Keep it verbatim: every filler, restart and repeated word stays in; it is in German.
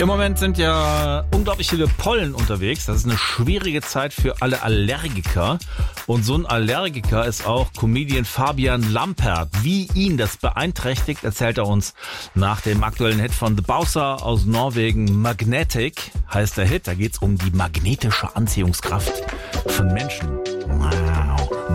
Im Moment sind ja unglaublich viele Pollen unterwegs. Das ist eine schwierige Zeit für alle Allergiker. Und so ein Allergiker ist auch Comedian Fabian Lampert. Wie ihn das beeinträchtigt, erzählt er uns nach dem aktuellen Hit von The Bowser aus Norwegen. Magnetic heißt der Hit. Da geht's um die magnetische Anziehungskraft von Menschen. Wow.